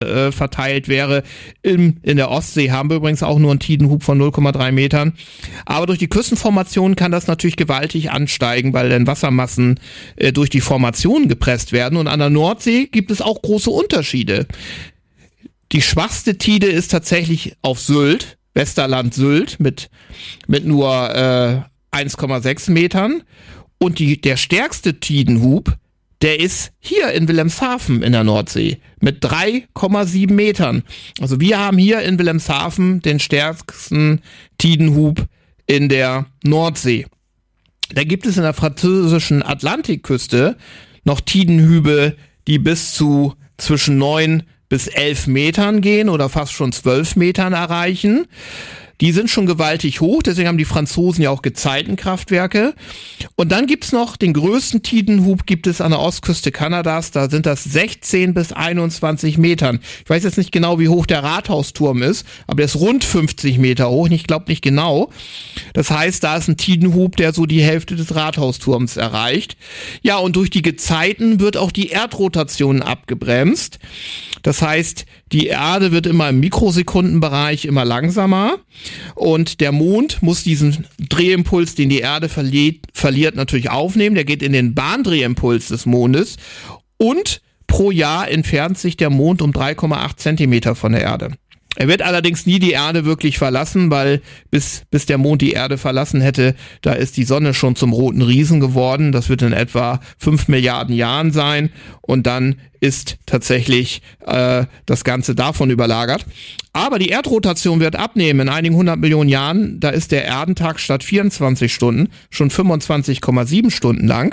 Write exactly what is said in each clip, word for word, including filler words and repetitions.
äh, verteilt wäre. In, in der Ostsee haben wir übrigens auch nur einen Tidenhub von null Komma drei Metern. Aber durch die Küstenformation kann das natürlich gewaltig ansteigen, weil dann Wassermassen äh, durch die Formation gepresst werden. Und an der Nordsee gibt es auch große Unterschiede. Die schwachste Tide ist tatsächlich auf Sylt, Westerland Sylt, mit, mit nur äh, eins Komma sechs Metern. Und die, der stärkste Tidenhub, der ist hier in Wilhelmshaven in der Nordsee mit drei Komma sieben Metern. Also wir haben hier in Wilhelmshaven den stärksten Tidenhub in der Nordsee. Da gibt es in der französischen Atlantikküste noch Tidenhübe, die bis zu zwischen neun bis elf Metern gehen oder fast schon zwölf Metern erreichen. Die sind schon gewaltig hoch, deswegen haben die Franzosen ja auch Gezeitenkraftwerke. Und dann gibt's noch den größten Tidenhub, gibt es an der Ostküste Kanadas, da sind das sechzehn bis einundzwanzig Metern. Ich weiß jetzt nicht genau, wie hoch der Rathausturm ist, aber der ist rund fünfzig Meter hoch, ich glaube nicht genau. Das heißt, da ist ein Tidenhub, der so die Hälfte des Rathausturms erreicht. Ja, und durch die Gezeiten wird auch die Erdrotation abgebremst. Das heißt, die Erde wird immer im Mikrosekundenbereich immer langsamer und der Mond muss diesen Drehimpuls, den die Erde verliert, verliert, natürlich aufnehmen. Der geht in den Bahndrehimpuls des Mondes und pro Jahr entfernt sich der Mond um drei Komma acht Zentimeter von der Erde. Er wird allerdings nie die Erde wirklich verlassen, weil bis, bis der Mond die Erde verlassen hätte, da ist die Sonne schon zum roten Riesen geworden. Das wird in etwa fünf Milliarden Jahren sein und dann ist tatsächlich äh, das Ganze davon überlagert. Aber die Erdrotation wird abnehmen in einigen hundert Millionen Jahren. Da ist der Erdentag statt vierundzwanzig Stunden schon fünfundzwanzig Komma sieben Stunden lang.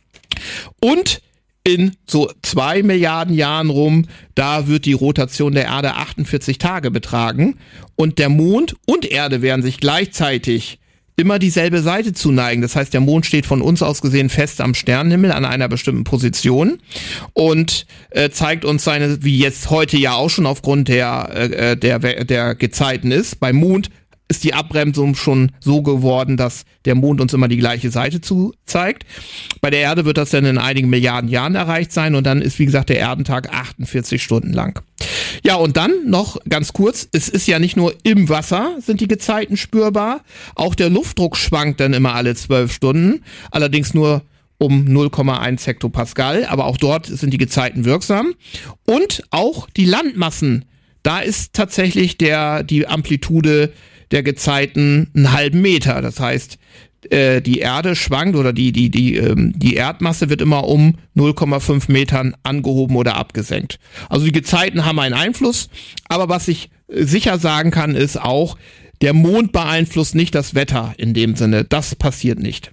Und in so zwei Milliarden Jahren rum, da wird die Rotation der Erde achtundvierzig Tage betragen und der Mond und Erde werden sich gleichzeitig immer dieselbe Seite zuneigen. Das heißt, der Mond steht von uns aus gesehen fest am Sternenhimmel an einer bestimmten Position und äh, zeigt uns seine, wie jetzt heute ja auch schon aufgrund der, äh, der, der Gezeiten ist. Beim Mond ist die Abbremsung schon so geworden, dass der Mond uns immer die gleiche Seite zu zeigt. Bei der Erde wird das dann in einigen Milliarden Jahren erreicht sein und dann ist, wie gesagt, der Erdentag achtundvierzig Stunden lang. Ja, und dann noch ganz kurz, es ist ja nicht nur im Wasser sind die Gezeiten spürbar, auch der Luftdruck schwankt dann immer alle zwölf Stunden, allerdings nur um null Komma eins Hektopascal, aber auch dort sind die Gezeiten wirksam. Und auch die Landmassen, da ist tatsächlich der die Amplitude der Gezeiten einen halben Meter. Das heißt, äh, die Erde schwankt oder die die die ähm, die Erdmasse wird immer um null Komma fünf Metern angehoben oder abgesenkt. Also die Gezeiten haben einen Einfluss, aber was ich äh, sicher sagen kann, ist auch, der Mond beeinflusst nicht das Wetter in dem Sinne. Das passiert nicht.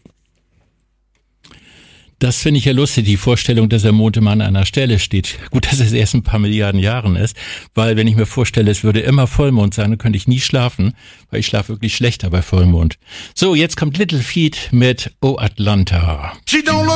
Das finde ich ja lustig, die Vorstellung, dass der Mond immer an einer Stelle steht. Gut, dass es erst ein paar Milliarden Jahren ist, weil wenn ich mir vorstelle, es würde immer Vollmond sein, dann könnte ich nie schlafen, weil ich schlafe wirklich schlechter bei Vollmond. So, jetzt kommt Little Feat mit Oh Atlanta. She don't look